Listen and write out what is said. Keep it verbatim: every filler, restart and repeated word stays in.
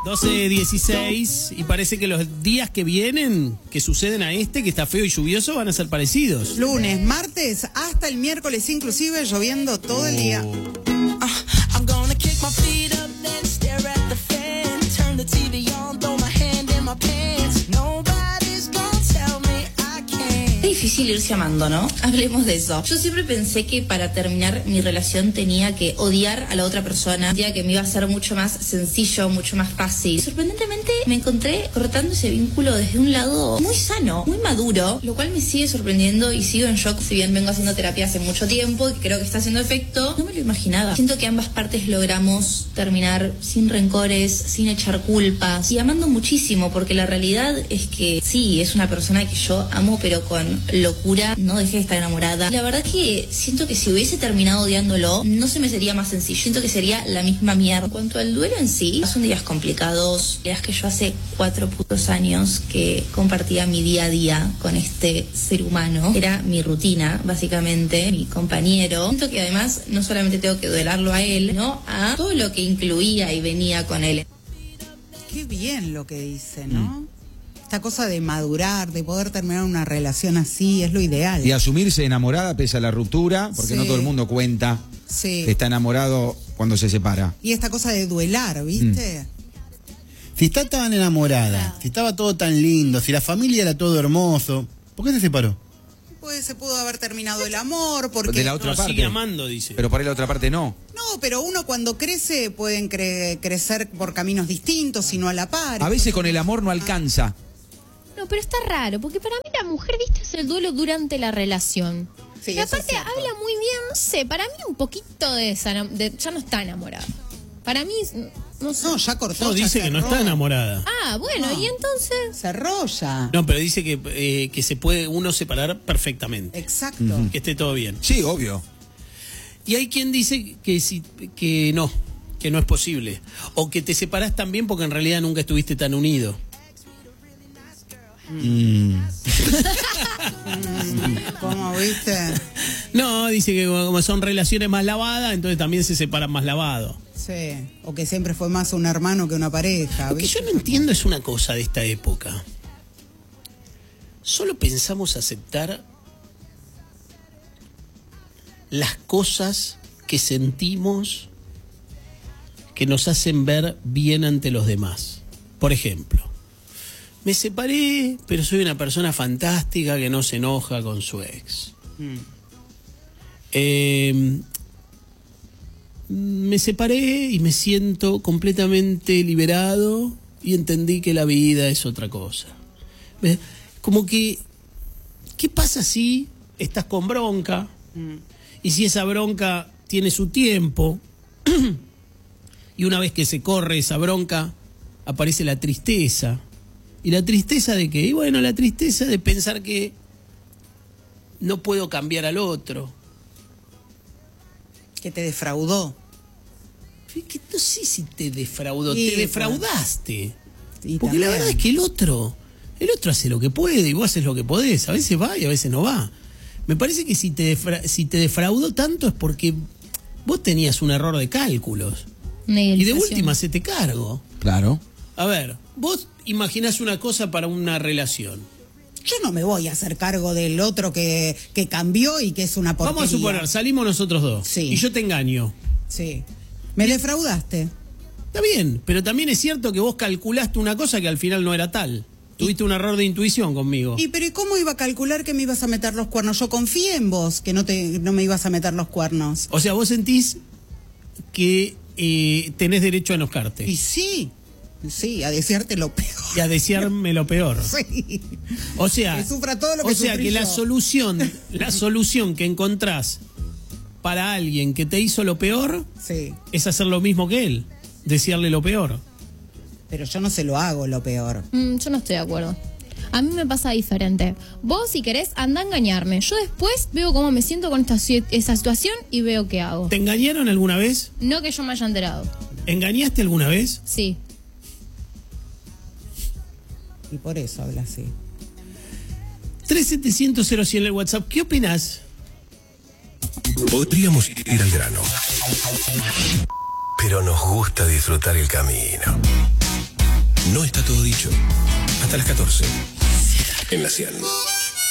doce dieciséis y parece que los días que vienen, que suceden a este, que está feo y lluvioso, van a ser parecidos. Lunes, martes, hasta el miércoles inclusive, lloviendo todo el día. Es difícil irse amando, ¿no? Hablemos de eso. Yo siempre pensé que para terminar mi relación tenía que odiar a la otra persona, sentía que me iba a ser mucho más sencillo, mucho más fácil. Sorprendentemente me encontré cortando ese vínculo desde un lado muy sano, muy maduro, lo cual me sigue sorprendiendo y sigo en shock. Si bien vengo haciendo terapia hace mucho tiempo y creo que está haciendo efecto, no me lo imaginaba. Siento que ambas partes logramos terminar sin rencores, sin echar culpas y amando muchísimo, porque la realidad es que sí, es una persona que yo amo, pero con locura, no dejé de estar enamorada. La verdad que siento que si hubiese terminado odiándolo, no se me sería más sencillo. Siento que sería la misma mierda. En cuanto al duelo en sí, son días complicados. Es que yo hace cuatro putos años que compartía mi día a día con este ser humano. Era mi rutina, básicamente, mi compañero. Siento que además no solamente tengo que duelarlo a él, sino a todo lo que incluía y venía con él. Qué bien lo que dice, ¿no? Mm. Esta cosa de madurar, de poder terminar una relación así, es lo ideal. Y asumirse enamorada pese a la ruptura, porque sí. No todo el mundo cuenta sí. que está enamorado cuando se separa. Y esta cosa de duelar, ¿viste? Mm. Si está tan enamorada, si estaba todo tan lindo, si la familia era todo hermoso, ¿por qué se separó? Pues se pudo haber terminado el amor, porque... De la otra no, parte. Sigue amando, dice. Pero por ahí la otra parte no. No, pero uno cuando crece pueden cre crecer por caminos distintos, sino a la par. A veces con el amor no alcanza. No, pero está raro, porque para mí la mujer, viste, es el duelo durante la relación. Sí, y aparte habla muy bien, no sé, para mí un poquito de, esa, de ya no está enamorada. Para mí, no sé. No, ya cortó. No, ya dice cerró. que no está enamorada. Ah, bueno, no. Y entonces... Cerró ya. No, pero dice que, eh, que se puede uno separar perfectamente. Exacto. Uh-huh. Que esté todo bien. Sí, obvio. Y hay quien dice que, si, que no, que no es posible. O que te separás también porque en realidad nunca estuviste tan unido. Mm. ¿Cómo viste? No, dice que como son relaciones más lavadas, entonces también se separan más lavados. Sí, o que siempre fue más un hermano que una pareja. Lo que ¿viste? yo no entiendo es una cosa de esta época. Solo pensamos aceptar las cosas que sentimos que nos hacen ver bien ante los demás. Por ejemplo, me separé, pero soy una persona fantástica que no se enoja con su ex. Mm. Eh, me separé y me siento completamente liberado y entendí que la vida es otra cosa. Como que, ¿qué pasa si estás con bronca? Mm. Y si esa bronca tiene su tiempo y una vez que se corre esa bronca aparece la tristeza. ¿Y la tristeza de qué? Y bueno, la tristeza de pensar que no puedo cambiar al otro. Que te defraudó. Que no sé si te defraudó, sí, te defraudaste. Sí, porque también. La verdad es que el otro, el otro hace lo que puede y vos haces lo que podés. A veces va y a veces no va. Me parece que si te, defra si te defraudó tanto es porque vos tenías un error de cálculos. Y de última se te cargo. Claro. A ver, vos imaginás una cosa para una relación. Yo no me voy a hacer cargo del otro que, que cambió y que es una porquería. Vamos a suponer, salimos nosotros dos. Sí. Y yo te engaño. Sí. Me defraudaste. Está bien, pero también es cierto que vos calculaste una cosa que al final no era tal. Tuviste un error de intuición conmigo. ¿Y pero ¿y cómo iba a calcular que me ibas a meter los cuernos? Yo confié en vos, que no, te, no me ibas a meter los cuernos. O sea, vos sentís que eh, tenés derecho a enojarte. Y sí. Sí, a desearte lo peor. Y a desearme lo peor. Sí. O sea, que sufra todo lo que o sea que yo. la solución, la solución que encontrás para alguien que te hizo lo peor, sí, es hacer lo mismo que él, desearle lo peor. Pero yo no se lo hago lo peor. Mm, yo no estoy de acuerdo. A mí me pasa diferente. Vos, si querés, anda a engañarme. Yo después veo cómo me siento con esta, esa situación y veo qué hago. ¿Te engañaron alguna vez? No que yo me haya enterado. ¿Engañaste alguna vez? Sí. Y por eso habla así. tres setecientos cero cien el WhatsApp. ¿Qué opinás? Podríamos ir al grano, pero nos gusta disfrutar el camino. no está todo dicho. Hasta las catorce. En la Cian.